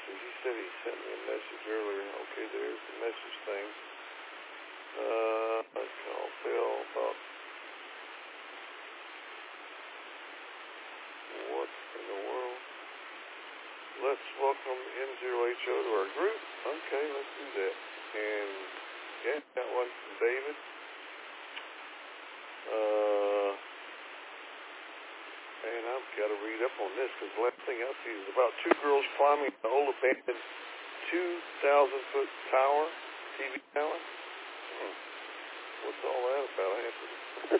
see. He said he sent me a message earlier. Okay, there's the message thing. I called Bill about what in the world? Let's welcome N0HO to our group. Okay, let's do that. And yeah, got one from David. And I've got to read up on this because the last thing I see is about two girls climbing an old abandoned 2,000-foot tower, TV tower. What's all that about? I have to...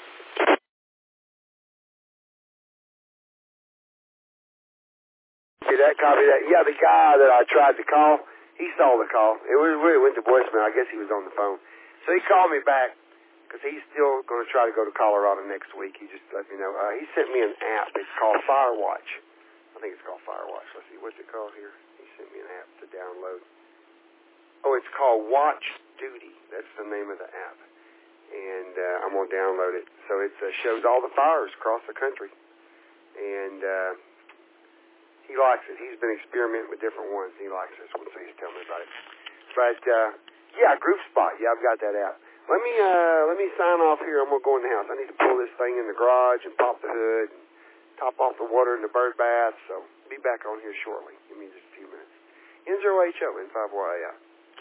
Copy that. Yeah, the guy that I tried to call, he saw the call. It really went to voicemail. I guess he was on the phone. So he called me back because he's still going to try to go to Colorado next week. He just let me know. He sent me an app. It's called Firewatch. I think it's called Firewatch. Let's see. What's it called here? He sent me an app to download. Oh, it's called Watch Duty. That's the name of the app. And I'm going to download it. So it shows all the fires across the country. And... he likes it. He's been experimenting with different ones. He likes this one, so he's telling me about it. But yeah, Group Spot. Yeah, I've got that app. Let me sign off here. I'm gonna go in the house. I need to pull this thing in the garage and pop the hood, and top off the water in the bird bath. So be back on here shortly. Give me just a few minutes. N0HO N5YI.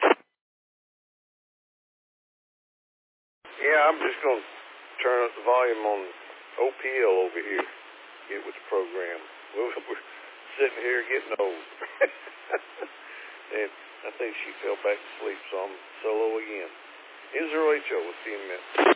Yeah, I'm just gonna turn up the volume on OPL over here. Get with the program. We're sitting here getting old. And I think she fell back to sleep, so I'm solo again. N0HO, we'll see you in a minute.